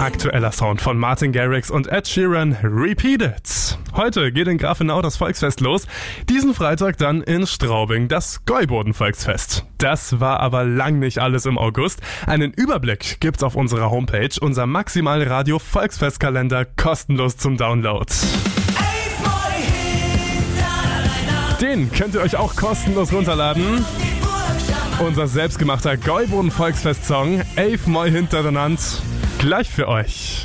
Aktueller Sound von Martin Garrix und Ed Sheeran, Repeat It. Heute geht in Grafenau das Volksfest los. Diesen Freitag dann in Straubing das Gäuboden-Volksfest. Das war aber lang nicht alles im August. Einen Überblick gibt's auf unserer Homepage, unser Maximal Radio Volksfestkalender, kostenlos zum Download. Den könnt ihr euch auch kostenlos runterladen. Unser selbstgemachter Gäuboden-Volksfest-Song, 11 Mal hintereinander, gleich für euch.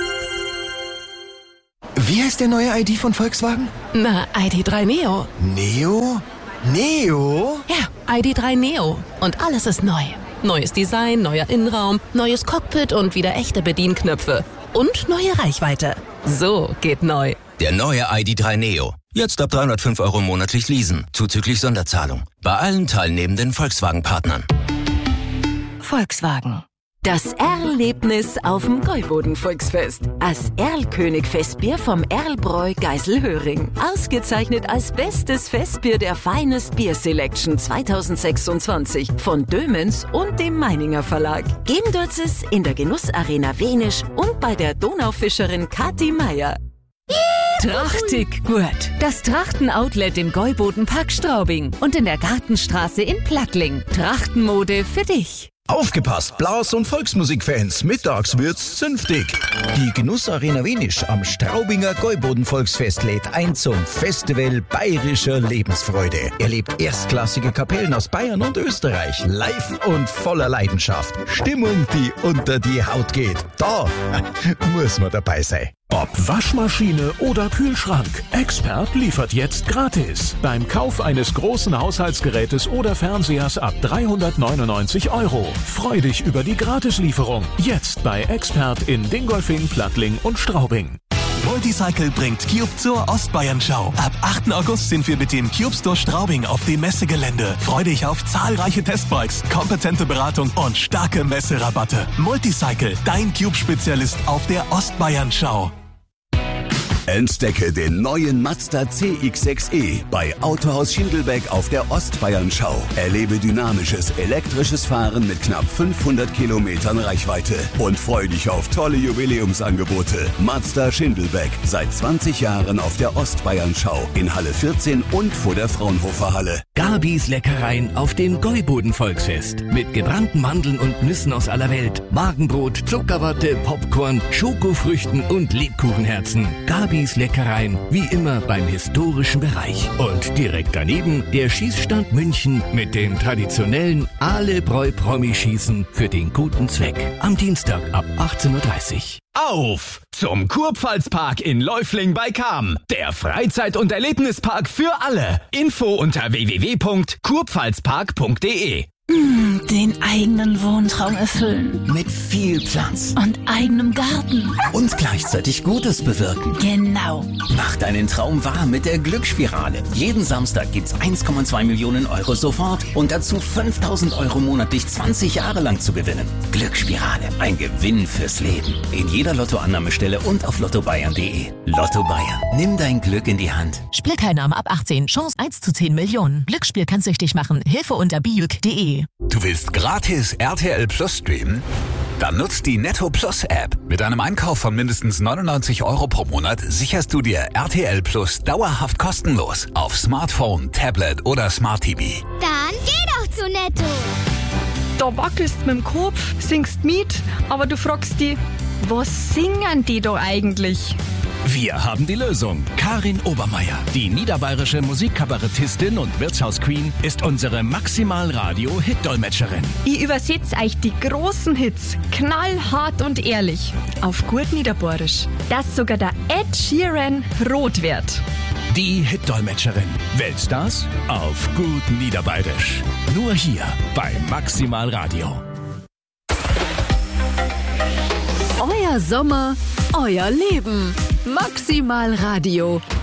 Wie heißt der neue ID von Volkswagen? Na, ID.3 Neo. Neo? Neo? Ja, ID.3 Neo. Und alles ist neu. Neues Design, neuer Innenraum, neues Cockpit und wieder echte Bedienknöpfe. Und neue Reichweite. So geht neu. Der neue ID.3 Neo. Jetzt ab 305 € monatlich leasen, zuzüglich Sonderzahlung. Bei allen teilnehmenden Volkswagen-Partnern. Volkswagen. Das Erlebnis auf dem Gäuboden-Volksfest. Das Erlkönig-Festbier vom Erlbräu Geiselhöring. Ausgezeichnet als bestes Festbier der Finest Beer Selection 2026 von Dömens und dem Meininger Verlag. Geben dort es in der Genussarena Wenisch und bei der Donaufischerin Kathi Meier. Trachtig gut. Das Trachten-Outlet im Gäuboden-Park Straubing und in der Gartenstraße in Plattling. Trachtenmode für dich. Aufgepasst, Blas- und Volksmusikfans, mittags wird's zünftig. Die Genussarena Wenisch am Straubinger Gäuboden-Volksfest lädt ein zum Festival bayerischer Lebensfreude. Erlebt erstklassige Kapellen aus Bayern und Österreich, live und voller Leidenschaft. Stimmung, die unter die Haut geht. Da muss man dabei sein. Ob Waschmaschine oder Kühlschrank, Expert liefert jetzt gratis. Beim Kauf eines großen Haushaltsgerätes oder Fernsehers ab 399 €. Freu dich über die Gratislieferung. Jetzt bei Expert in Dingolfing, Plattling und Straubing. Multicycle bringt Cube zur Ostbayern-Schau. Ab 8. August sind wir mit dem Cube Store Straubing auf dem Messegelände. Freu dich auf zahlreiche Testbikes, kompetente Beratung und starke Messerabatte. Multicycle, dein Cube-Spezialist auf der Ostbayern-Schau. Entdecke den neuen Mazda CX-6e bei Autohaus Schindelbeck auf der Ostbayern-Schau. Erlebe dynamisches, elektrisches Fahren mit knapp 500 Kilometern Reichweite und freu dich auf tolle Jubiläumsangebote. Mazda Schindelbeck, seit 20 Jahren auf der Ostbayern-Schau in Halle 14 und vor der Fraunhofer Halle. Gabis Leckereien auf dem Gäuboden-Volksfest. Mit gebrannten Mandeln und Nüssen aus aller Welt. Magenbrot, Zuckerwatte, Popcorn, Schokofrüchten und Lebkuchenherzen. Gabis Leckereien, wie immer beim historischen Bereich. Und direkt daneben der Schießstand München mit dem traditionellen Ahlebräu-Promi-Schießen für den guten Zweck. Am Dienstag ab 18:30 Uhr. Auf zum Kurpfalzpark in Läufling bei Cham. Der Freizeit- und Erlebnispark für alle. Info unter www.kurpfalzpark.de. Den eigenen Wohntraum erfüllen. Mit viel Platz. Und eigenem Garten. Und gleichzeitig Gutes bewirken. Genau. Mach deinen Traum wahr mit der Glücksspirale. Jeden Samstag gibt's 1,2 Millionen € sofort und dazu 5.000 € monatlich 20 Jahre lang zu gewinnen. Glücksspirale. Ein Gewinn fürs Leben. In jeder Lottoannahmestelle und auf lottobayern.de. Lotto Bayern. Nimm dein Glück in die Hand. Spielteilnahme ab 18. Chance 1 zu 10 Millionen. Glücksspiel kann süchtig machen. Hilfe unter bijuk.de. Du willst gratis RTL Plus streamen? Dann nutzt die Netto Plus App. Mit einem Einkauf von mindestens 99 € pro Monat sicherst du dir RTL Plus dauerhaft kostenlos auf Smartphone, Tablet oder Smart TV. Dann geh doch zu Netto. Da wackelst mit dem Kopf, singst mit, aber du fragst dich, was singen die da eigentlich? Wir haben die Lösung. Karin Obermeier, die niederbayerische Musikkabarettistin und Wirtshausqueen, ist unsere Maximal-Radio-Hit-Dolmetscherin. Ich übersetze euch die großen Hits knallhart und ehrlich auf gut Niederbayerisch, dass sogar der Ed Sheeran rot wird. Die Hit-Dolmetscherin. Weltstars auf gut Niederbayerisch. Nur hier bei Maximal Radio. Euer Sommer, euer Leben. Maximal Radio.